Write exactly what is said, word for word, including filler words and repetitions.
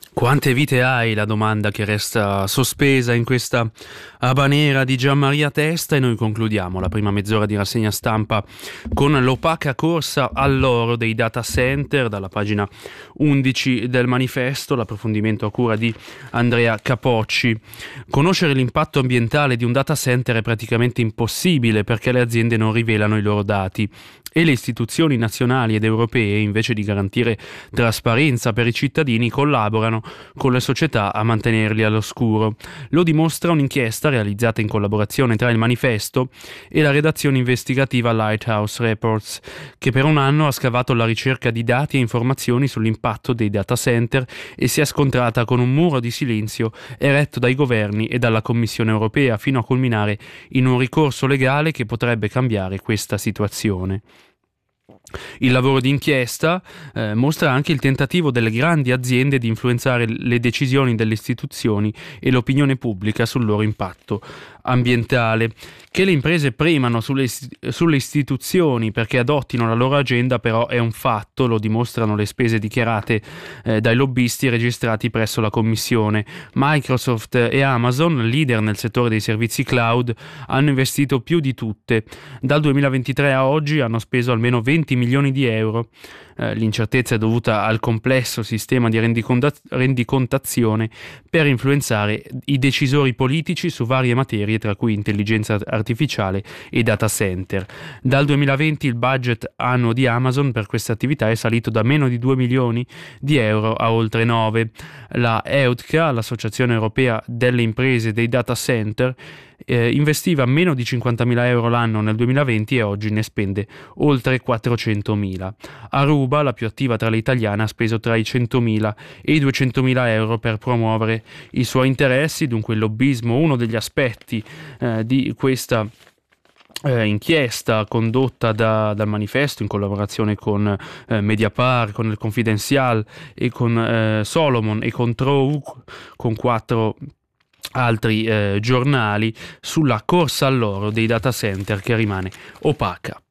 Quante vite hai? La domanda che resta sospesa in questa habanera di Gianmaria Testa, e noi concludiamo la prima mezz'ora di rassegna stampa con l'opaca corsa all'oro dei data center dalla pagina undici del manifesto, l'approfondimento a cura di Andrea Capocci. Conoscere l'impatto ambientale di un data center è praticamente impossibile perché le aziende non rivelano i loro dati e le istituzioni nazionali ed europee, invece di garantire trasparenza per i cittadini, collaborano con le società a mantenerli all'oscuro. Lo dimostra un'inchiesta realizzata in collaborazione tra il manifesto e la redazione investigativa Lighthouse Reports, che per un anno ha scavato la ricerca di dati e informazioni sull'impatto dei data center e si è scontrata con un muro di silenzio eretto dai governi e dalla Commissione europea, fino a culminare in un ricorso legale che potrebbe cambiare questa situazione. Il lavoro di inchiesta eh, mostra anche il tentativo delle grandi aziende di influenzare le decisioni delle istituzioni e l'opinione pubblica sul loro impatto ambientale. Che le imprese premano sulle, sulle istituzioni perché adottino la loro agenda però è un fatto, lo dimostrano le spese dichiarate eh, dai lobbisti registrati presso la Commissione. Microsoft e Amazon, leader nel settore dei servizi cloud, hanno investito più di tutte. Dal duemilaventitré a oggi hanno speso almeno venti milioni di euro. Eh, l'incertezza è dovuta al complesso sistema di rendiconta- rendicontazione per influenzare i decisori politici su varie materie, tra cui intelligenza artificiale e data center. Dal duemilaventi il budget annuo di Amazon per questa attività è salito da meno di due milioni di euro a oltre nove. La E U T C A, l'Associazione Europea delle Imprese dei Data Center, eh, investiva meno di cinquantamila euro l'anno nel duemilaventi e oggi ne spende oltre quattrocentomila. Aruba, la più attiva tra le italiane, ha speso tra i centomila e i duecentomila euro per promuovere i suoi interessi. Dunque il lobbismo, uno degli aspetti eh, di questa Eh, inchiesta condotta da, dal manifesto in collaborazione con eh, Mediapart, con il Confidencial e con eh, Solomon e con Trove, con quattro altri eh, giornali, sulla corsa all'oro dei data center che rimane opaca.